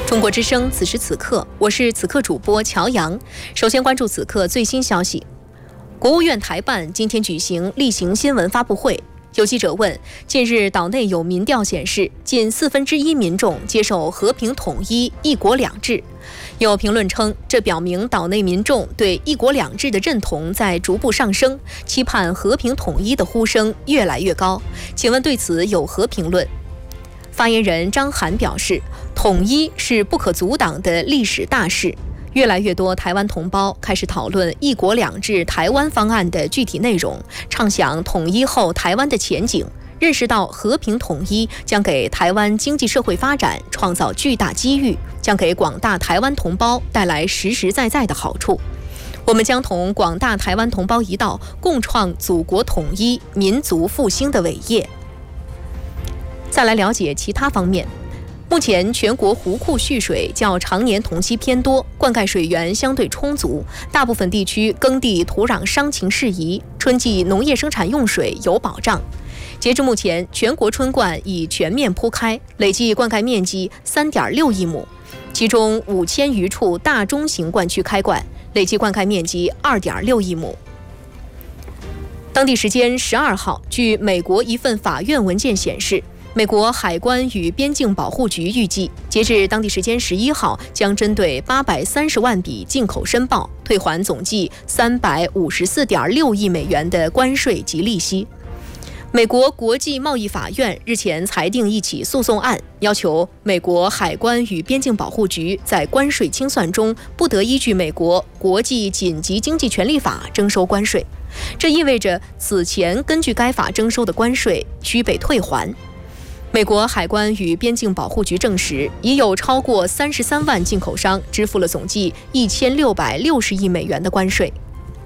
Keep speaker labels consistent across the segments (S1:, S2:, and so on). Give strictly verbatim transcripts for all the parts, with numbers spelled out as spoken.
S1: 中国之声，此时此刻，我是此刻主播乔阳。首先关注此刻最新消息。国务院台办今天举行例行新闻发布会，有记者问：近日岛内有民调显示，近四分之一民众接受和平统一、一国两制。有评论称，这表明岛内民众对一国两制的认同在逐步上升，期盼和平统一的呼声越来越高。请问对此有何评论？发言人张涵表示，统一是不可阻挡的历史大势，越来越多台湾同胞开始讨论一国两制台湾方案的具体内容，畅想统一后台湾的前景，认识到和平统一将给台湾经济社会发展创造巨大机遇，将给广大台湾同胞带来实实在在的好处。我们将同广大台湾同胞一道，共创祖国统一、民族复兴的伟业。再来了解其他方面。目前全国湖库蓄水较常年同期偏多，灌溉水源相对充足，大部分地区耕地土壤伤情适宜，春季农业生产用水有保障。截至目前，全国春灌已全面铺开，累计灌溉面积 三点六亿亩，其中五千余处大中型灌区开灌，累计灌溉面积 二点六亿亩。当地时间十二号，据美国一份法院文件显示，美国海关与边境保护局预计，截至当地时间十一号，将针对八百三十万笔进口申报退还总计三百五十四点六亿美元的关税及利息。美国国际贸易法院日前裁定一起诉讼案，要求美国海关与边境保护局在关税清算中不得依据美国国际紧急经济权利法征收关税，这意味着此前根据该法征收的关税需被退还。美国海关与边境保护局证实，已有超过三十三万进口商支付了总计一千六百六十亿美元的关税。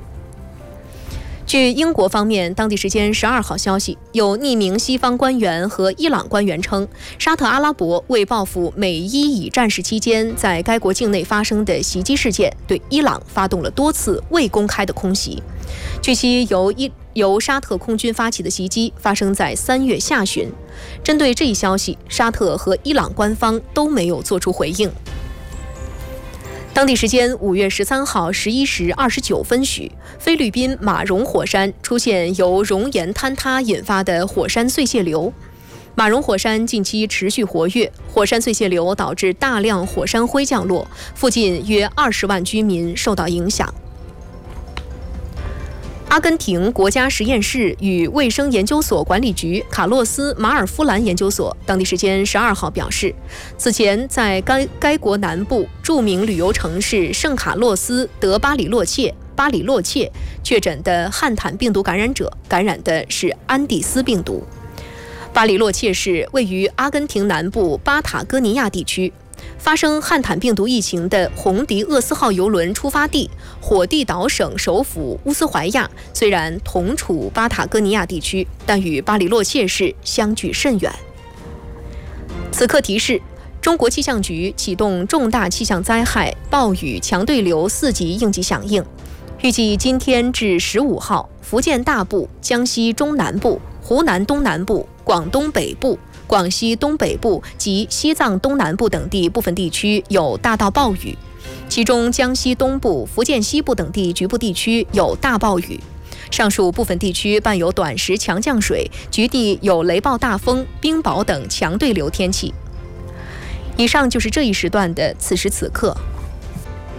S1: 据英国方面当地时间十二号消息，有匿名西方官员和伊朗官员称，沙特阿拉伯为报复美伊以战事期间在该国境内发生的袭击事件，对伊朗发动了多次未公开的空袭。据悉，由伊由沙特空军发起的袭击发生在三月下旬。针对这一消息，沙特和伊朗官方都没有做出回应。当地时间五月十三号十一时二十九分许，菲律宾马荣火山出现由熔岩坍塌引发的火山碎屑流。马荣火山近期持续活跃，火山碎屑流导致大量火山灰降落，附近约二十万居民受到影响。阿根廷国家实验室与卫生研究所管理局卡洛斯马尔夫兰研究所当地时间十二号表示，此前在该该国南部著名旅游城市圣卡洛斯德巴里洛切巴里洛切确诊的汉坦病毒感染者感染的是安第斯病毒。巴里洛切市位于阿根廷南部巴塔哥尼亚地区。发生汉坦病毒疫情的红迪厄斯号邮轮出发地火地岛省首府乌斯怀亚，虽然同处巴塔哥尼亚地区，但与巴里洛切市相距甚远。此刻提示，中国气象局启动重大气象灾害暴雨强对流四级应急响应，预计今天至十五号，福建大部、江西中南部、湖南东南部、广东北部、广西东北部及西藏东南部等地部分地区有大到暴雨，其中江西东部、福建西部等地局部地区有大暴雨。上述部分地区伴有短时强降水，局地有雷暴大风、冰雹等强对流天气。以上就是这一时段的此时此刻。